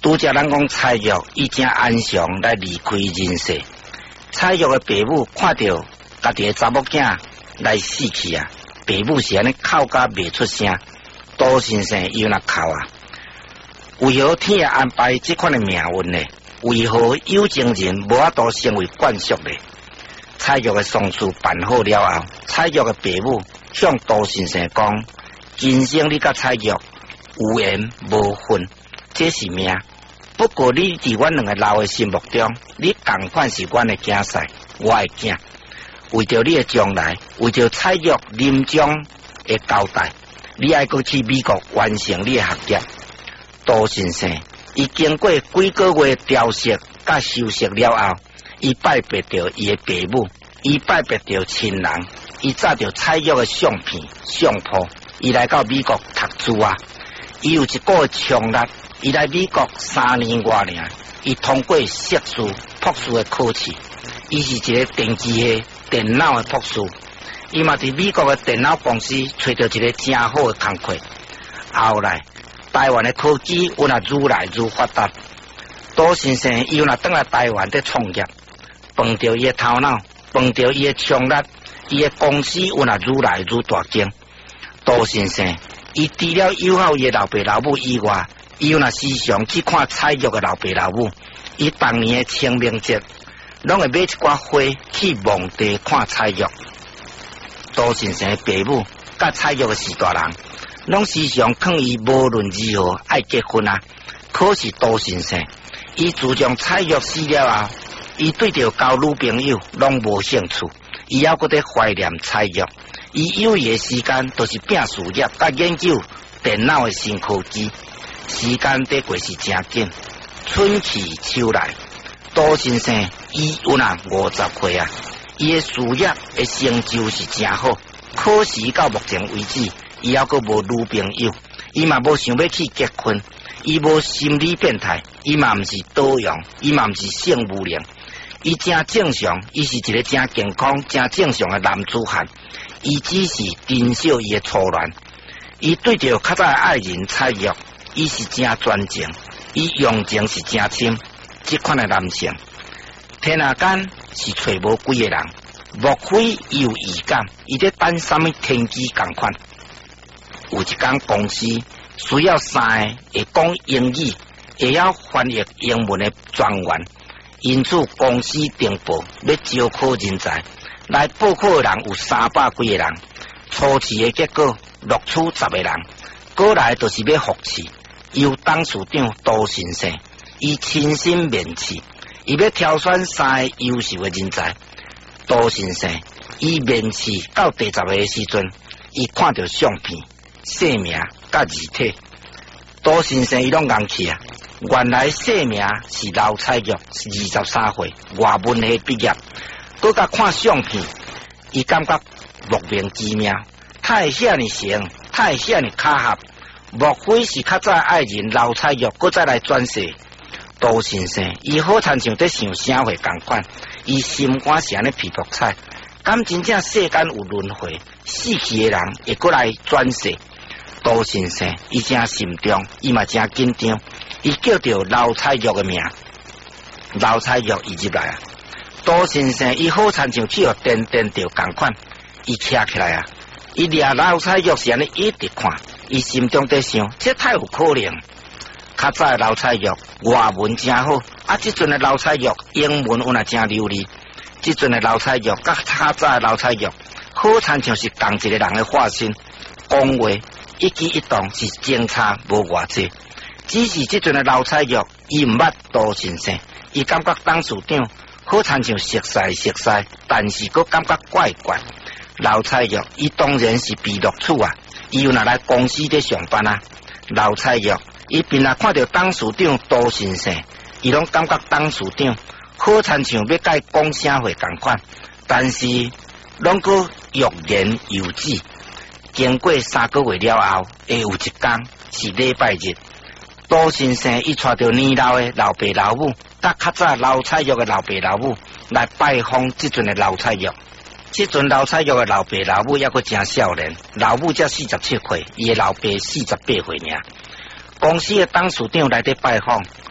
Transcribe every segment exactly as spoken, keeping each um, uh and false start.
拄则咱讲蔡玉已经安详来离开人世。蔡玉的爸母看到家己的查某囝来死去啊，爸母是安尼哭甲未出声，杜先生又那哭啊。为何天也安排这款的命运呢？为何有情人无法度成为惯俗呢？蔡玉的丧事办好了后，蔡玉的爸母向杜先生讲：今生你甲蔡玉有缘无分，这是命。不过你伫阮两个老的心目中，你同款是阮的囝婿，我的囝。为着你的将来，为着蔡玉临终的交代，你爱搁去美国完成你的学业。杜先生伊经过几个月调息甲休息了后，伊拜别着伊的爸母，伊拜别着亲人，伊载着蔡玉的相片、相簿，伊来到美国读书啊。伊有一个冲力。伊来美国三年外尔，伊通过硕士、博士的考试，伊是一个电机系电脑的博士。伊嘛伫美国的电脑公司找到一个真好的工课。后来台湾的科技有那愈来愈发达，杜先生伊有那转来台湾在创业，碰到伊的头脑，碰到伊的冲力，伊的公司有那愈来愈大间。杜先生伊除了友好伊的老爸老母以外，伊有那时常去看蔡玉的老爸老母，伊当年的清明节，拢会买一寡花去墓地看蔡玉。杜先生的爸母甲蔡玉的四大人，拢时常劝伊无论如何爱结婚啊。可是杜先生，伊自从蔡玉死了后，伊对着交女朋友拢无兴趣，伊还搁在怀念蔡玉。伊有余的时间都是拼事业，甲研究电脑的新科技。时间在过是真紧，春去秋来。杜先生伊有那五十岁啊，伊的事业的成就是真好。可是到目前为止，伊还阁无女朋友，伊嘛无想要去结婚，伊无心理变态，伊嘛毋是倒用，伊嘛毋是性无能，伊真正常，伊是一个真健康、真正常的男子汉。伊只是珍惜伊的初恋，伊对着较早的爱人蔡玉。伊是真专情，伊用情是真深。这款的男性，天下间是找无几个人，莫非伊有预感，伊在等什么天机共款。有一间公司需要三个会讲英语、会晓翻译英文的专员，因此公司定报要招考人才，来报考的人有三百几个人，初试的结果录取十个人，过来就是要复试。由董事长杜先生，伊亲身面试，伊要挑选三个优秀的人才。杜先生，伊面试到第十个的时阵，伊看到相片、姓名甲字体。杜先生伊拢硬气啊！原来姓名是刘彩玉，二十三岁，外文系毕业。佮甲看相片，伊感觉莫名其妙，太遐尼型，太遐尼巧合。莫非是较早爱人刘彩玉，搁再来转世？杜先生，伊好亲像在想啥货共款，伊心肝是安尼皮肤彩，敢真正世间有轮回，死去的人会搁来转世？杜先生，伊真心中，伊嘛真紧张，伊叫着刘彩玉的名，刘彩玉伊入来啊。杜先生，伊好亲像去互电电着共款，伊徛起来啊，伊掠刘彩玉是安尼一直看。伊心中在想，这太有可能。较早的刘彩玉外文真好，啊，即阵的刘彩玉英文有那真流利。即阵的刘彩玉甲较早的刘彩玉，好亲像是同一个人的化身，讲话一举一动是精差无偌济。只是即阵的刘彩玉，伊毋捌杜先生，伊感觉董事长好亲像熟悉熟悉，但是佫感觉怪怪。刘彩玉，伊当然是被录取啊。伊又拿来公司在上班啊。刘彩玉，伊平常看到董事长杜先生，伊拢感觉董事长好亲像要甲伊讲啥话共款，但是拢个欲言又止。经过三个月了后，会有一天是礼拜日，杜先生伊带着年老的老爸老母，甲较早刘彩玉的老爸老母来拜访即阵的刘彩玉。即阵刘彩玉的老爸老母还阁真少年，老母才四十七岁，伊的老爸四十八岁尔。公司的董事长来伫拜访，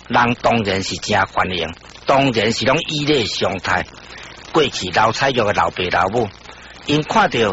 人当然是真欢迎，当然是拢以礼相待。过去老蔡玉的老爸老母，因看到